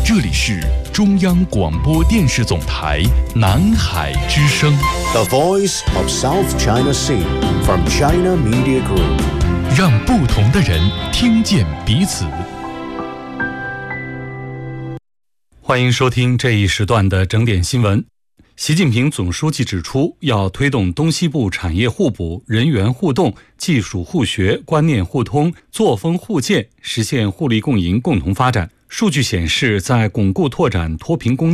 这里是中央广播电视总台南海之声 The Voice of South China Sea from China Media Group， 让不同的人听见彼此。欢迎收听这一时段的整点新闻。习近平总书记指出，要推动东西部产业互补、人员互动、技术互学、观念互通、作风互鉴，实现互利共赢、共同发展。数据显示，在巩固拓展脱贫攻